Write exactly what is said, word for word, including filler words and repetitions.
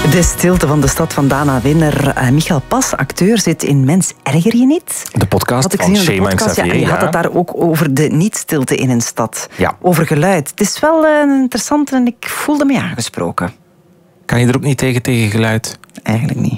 De stilte van de stad van Dana Winner. Uh, Michael Pas, acteur, zit in Mens erger je niet? De podcast van Shema en Xavier. Ja, en je had ja. het daar ook over de niet-stilte in een stad. Ja. Over geluid. Het is wel uh, interessant en ik voelde me aangesproken. Kan je er ook niet tegen, tegen geluid? Eigenlijk niet.